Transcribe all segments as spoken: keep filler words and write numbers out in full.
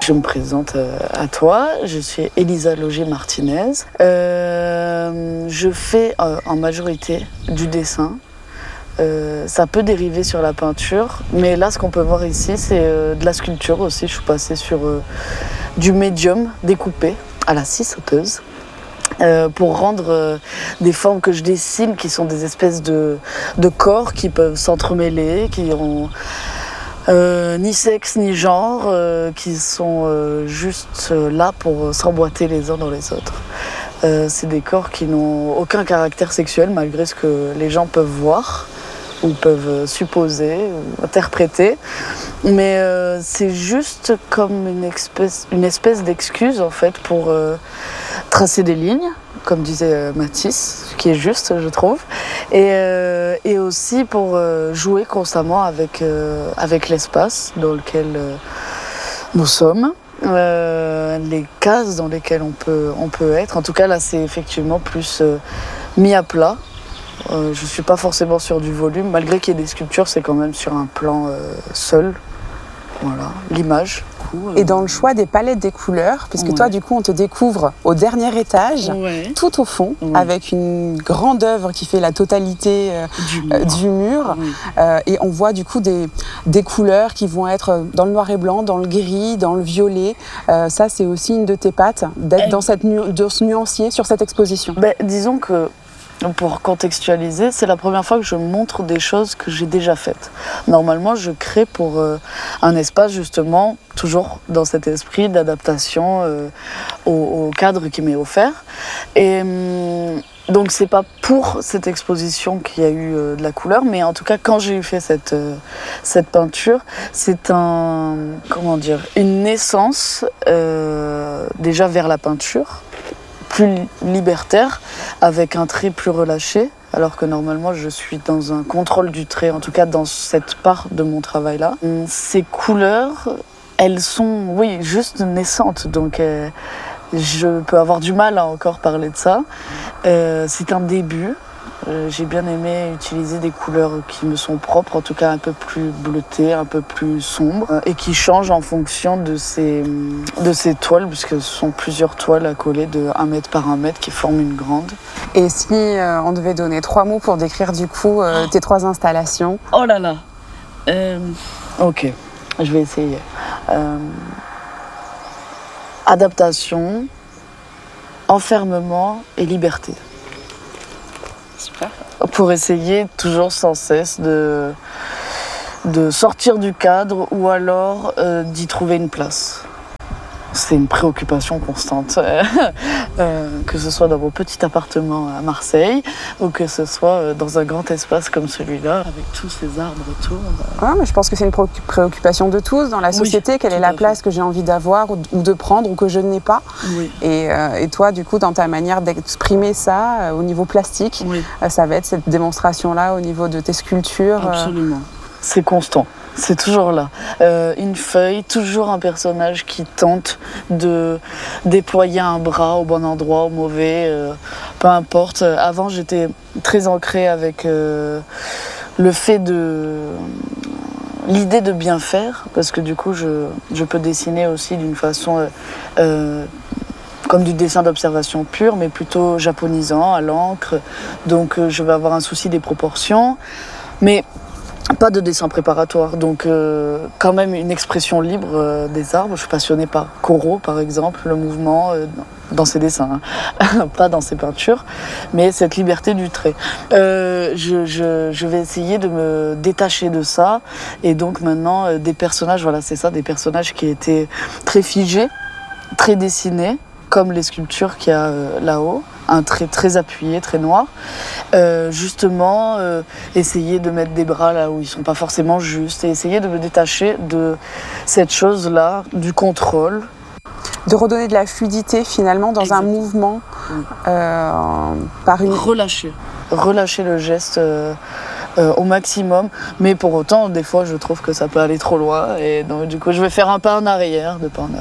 je me présente à toi, je suis Elisa Loger-Martinez. Euh, je fais euh, en majorité du dessin. Euh, ça peut dériver sur la peinture, mais là ce qu'on peut voir ici c'est euh, de la sculpture aussi. Je suis passée sur euh, du médium découpé à la scie sauteuse. Euh, pour rendre euh, des formes que je dessine qui sont des espèces de, de corps qui peuvent s'entremêler, qui ont euh, ni sexe ni genre, euh, qui sont euh, juste euh, là pour s'emboîter les uns dans les autres. Euh, c'est des corps qui n'ont aucun caractère sexuel malgré ce que les gens peuvent voir ou peuvent supposer ou interpréter. Mais euh, c'est juste comme une espèce, une espèce d'excuse en fait pour euh, tracer des lignes, comme disait euh, Matisse, ce qui est juste je trouve, et, euh, et aussi pour euh, jouer constamment avec, euh, avec l'espace dans lequel euh, nous sommes, euh, les cases dans lesquelles on peut, on peut être. En tout cas là c'est effectivement plus euh, mis à plat. Euh, je ne suis pas forcément sur du volume, malgré qu'il y ait des sculptures, c'est quand même sur un plan euh, seul. Voilà, l'image. Euh... Et dans le choix des palettes des couleurs, puisque ouais. toi, du coup, on te découvre au dernier étage, ouais. tout au fond, ouais. avec une grande œuvre qui fait la totalité euh, du mur. Euh, du mur. Oui. Euh, et on voit du coup des, des couleurs qui vont être dans le noir et blanc, dans le gris, dans le violet. Euh, ça, c'est aussi une de tes pattes, d'être Elle... dans, cette nu- de ce nuancier sur cette exposition. Ben, disons que pour contextualiser, c'est la première fois que je montre des choses que j'ai déjà faites. Normalement, je crée pour euh, un espace, justement, toujours dans cet esprit d'adaptation euh, au, au cadre qui m'est offert. Et hum, donc, c'est pas pour cette exposition qu'il y a eu euh, de la couleur, mais en tout cas, quand j'ai fait cette, euh, cette peinture, c'est un, comment dire, une naissance euh, déjà vers la peinture, plus libertaire, avec un trait plus relâché, alors que normalement je suis dans un contrôle du trait, en tout cas dans cette part de mon travail-là. Ces couleurs, elles sont, oui, juste naissantes, donc euh, je peux avoir du mal à encore parler de ça. Euh, c'est un début. Euh, j'ai bien aimé utiliser des couleurs qui me sont propres, en tout cas un peu plus bleutées, un peu plus sombres, euh, et qui changent en fonction de ces, de ces toiles, puisque ce sont plusieurs toiles à coller de un mètre par un mètre qui forment une grande. Et si euh, on devait donner trois mots pour décrire du coup euh, oh. tes trois installations? Oh là là euh, Ok, je vais essayer. Euh, adaptation, enfermement et liberté. Super. Pour essayer toujours sans cesse de, de sortir du cadre ou alors euh, d'y trouver une place. C'est une préoccupation constante, euh, que ce soit dans mon petit appartement à Marseille ou que ce soit dans un grand espace comme celui-là, avec tous ces arbres autour. Ouais, mais je pense que c'est une préoccupation de tous dans la société. Oui, quelle est la place fait. que j'ai envie d'avoir ou de prendre ou que je n'ai pas. Oui. Et, euh, et toi, du coup, dans ta manière d'exprimer ça euh, au niveau plastique, oui. euh, ça va être cette démonstration-là au niveau de tes sculptures. Absolument. Euh... C'est constant. C'est toujours là. Euh, une feuille, toujours un personnage qui tente de déployer un bras au bon endroit, au mauvais, euh, peu importe. Avant, j'étais très ancrée avec euh, le fait de... l'idée de bien faire, parce que du coup, je, je peux dessiner aussi d'une façon... Euh, euh, comme du dessin d'observation pur, mais plutôt japonisant, à l'encre. Donc, euh, je vais avoir un souci des proportions. Mais... pas de dessin préparatoire, donc euh, quand même une expression libre euh, des arbres. Je suis passionnée par Corot, par exemple, le mouvement euh, dans ses dessins, hein. Pas dans ses peintures, mais cette liberté du trait. Euh, je, je, je vais essayer de me détacher de ça, et donc maintenant, euh, des personnages, voilà, c'est ça, des personnages qui étaient très figés, très dessinés, comme les sculptures qu'il y a euh, là-haut, un trait très appuyé, très noir. Euh, justement, euh, essayer de mettre des bras là où ils ne sont pas forcément justes et essayer de me détacher de cette chose-là, du contrôle. De redonner de la fluidité finalement dans Exactement. un mouvement oui. euh, par une... Relâcher. Relâcher le geste euh, euh, au maximum, mais pour autant, des fois, je trouve que ça peut aller trop loin et donc du coup, je vais faire un pas en arrière, deux pas en avant.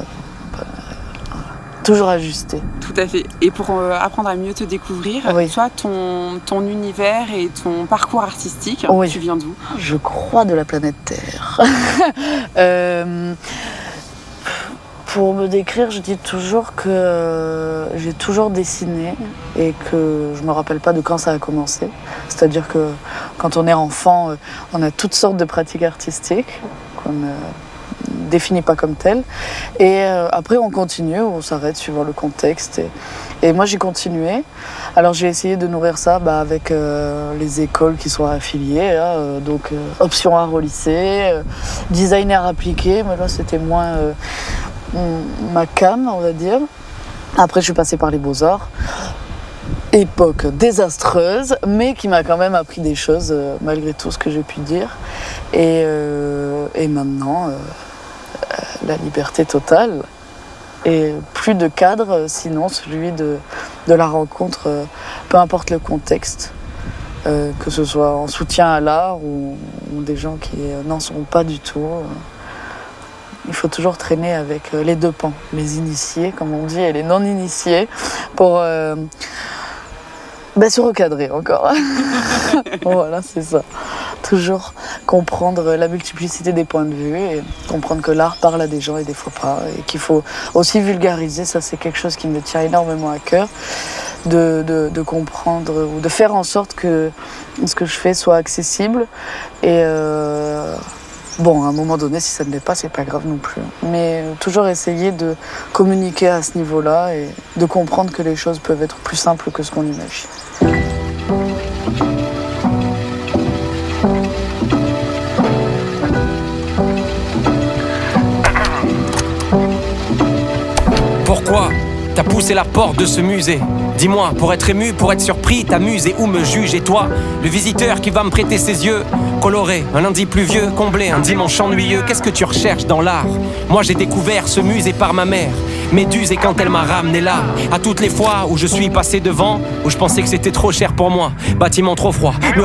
Toujours ajusté. Tout à fait. Et pour euh, apprendre à mieux te découvrir, oui. toi, ton, ton univers et ton parcours artistique, oui. tu viens d'où? Je crois de la planète Terre. euh, Pour me décrire, je dis toujours que euh, j'ai toujours dessiné et que je me rappelle pas de quand ça a commencé. C'est-à-dire que quand on est enfant, euh, on a toutes sortes de pratiques artistiques qu'on ne définit pas comme telles. Et euh, après, on continue, on s'arrête suivant le contexte. Et, et moi, j'ai continué. Alors, j'ai essayé de nourrir ça bah, avec euh, les écoles qui sont affiliées. Là, euh, donc, euh, option art au lycée, euh, designer appliqué. Mais là, c'était moins euh, ma came, on va dire. Après, je suis passée par les beaux-arts. Époque désastreuse, mais qui m'a quand même appris des choses, euh, malgré tout ce que j'ai pu dire. Et, euh, et maintenant, euh, la liberté totale. Et plus de cadre, sinon celui de, de la rencontre, euh, peu importe le contexte, euh, que ce soit en soutien à l'art ou, ou des gens qui euh, n'en sont pas du tout. Euh, il faut toujours traîner avec euh, les deux pans, les initiés, comme on dit, et les non-initiés, pour euh, ben, se recadrer encore. Voilà, c'est ça. Toujours comprendre la multiplicité des points de vue et comprendre que l'art parle à des gens et des fois pas, et qu'il faut aussi vulgariser. Ça, c'est quelque chose qui me tient énormément à cœur, de, de, de comprendre ou de faire en sorte que ce que je fais soit accessible. Et euh, bon, à un moment donné, si ça ne l'est pas, c'est pas grave non plus. Mais toujours essayer de communiquer à ce niveau-là et de comprendre que les choses peuvent être plus simples que ce qu'on imagine. Pourquoi t'as poussé la porte de ce musée? Dis-moi, pour être ému, pour être surpris, t'amuses et où me juge? Et toi, le visiteur qui va me prêter ses yeux colorés, un lundi pluvieux, comblé, un dimanche ennuyeux, qu'est-ce que tu recherches dans l'art? Moi j'ai découvert ce musée par ma mère, Méduse, et quand elle m'a ramené là, à toutes les fois où je suis passé devant, où je pensais que c'était trop cher pour moi, bâtiment trop froid, mur